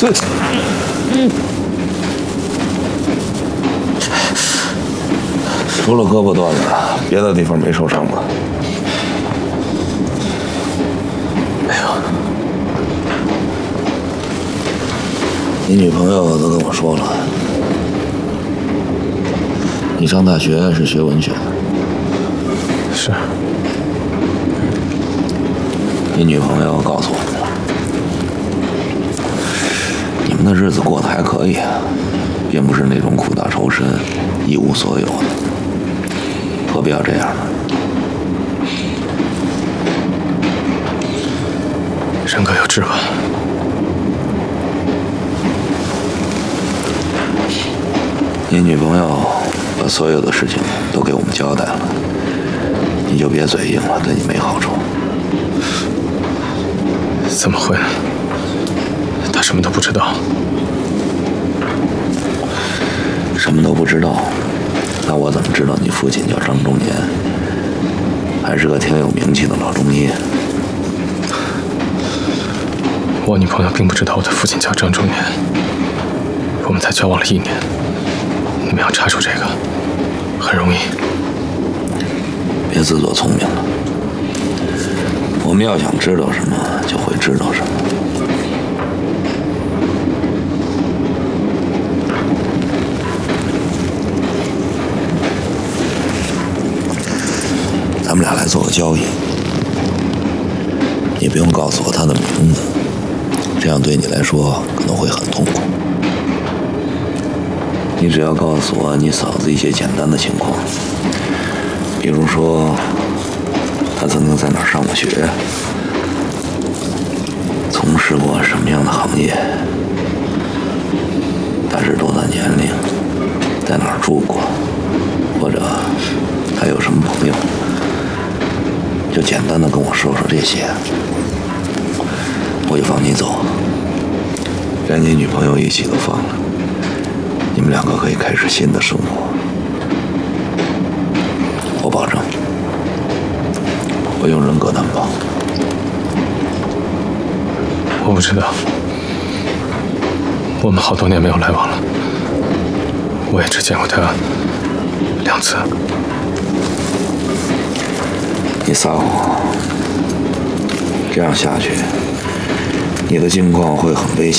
除了胳膊断了，别的地方没受伤吧？ 没有。 你女朋友都跟我说了，你上大学是学文学的。 是。 你女朋友告诉我们了，你们的日子过得还可以，并不是那种苦大仇深、一无所有的，何必要这样呢？ 人各有志吧。 你女朋友把所有的事情都给我们交代了，你就别嘴硬了，对你没好处。 怎么会呢？他什么都不知道。 什么都不知道，那我怎么知道你父亲叫张仲年，还是个挺有名气的老中医？ 我女朋友并不知道我的父亲叫张仲年，我们才交往了1年，你们要查出这个，很容易。 别自作聪明了，我们要想知道什么，就会知道什么。咱们俩来做个交易，你不用告诉我他的名字，这样对你来说可能会很痛苦。你只要告诉我你嫂子一些简单的情况，比如说她曾经在哪儿上过学，从事过什么样的行业，她是多大年龄，在哪儿住过，或者她有什么朋友，就简单的跟我说说这些，我就放你走，连你女朋友一起都放了，你们两个可以开始新的生活。我保证，我用人格担保。 我不知道，我们好多年没有来往了，我也只见过他2次。 你撒谎，这样下去，你的境况会很危险。